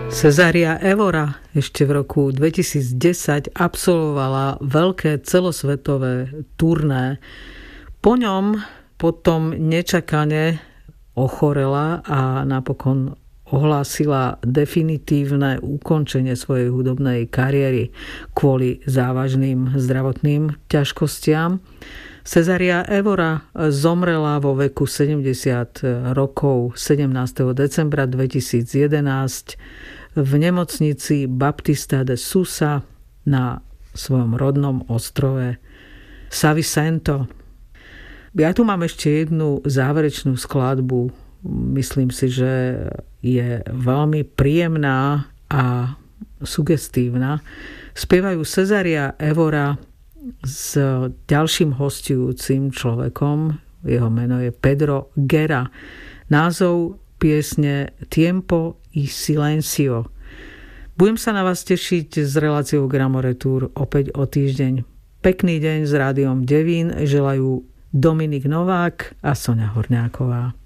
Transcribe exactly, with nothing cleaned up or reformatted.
Cesária Évora ešte v roku dvetisícdesať absolvovala veľké celosvetové turné. Po ňom potom nečakane ochorela a napokon ohlásila definitívne ukončenie svojej hudobnej kariéry kvôli závažným zdravotným ťažkostiam. Cesária Évora zomrela vo veku sedemdesiat rokov sedemnásteho decembra dvetisícjedenásť v nemocnici Baptista de Sousa na svojom rodnom ostrove Savicento. Ja tu mám ešte jednu záverečnú skladbu. Myslím si, že je veľmi príjemná a sugestívna. Spievajú Cesária Évora s ďalším hostujúcim človekom. Jeho meno je Pedro Guerra. Názov piesne Tiempo y Silencio. Budem sa na vás tešiť s reláciou Gramoretour opäť o týždeň. Pekný deň s Rádiom Devín želajú Dominik Novák a Soňa Horňáková.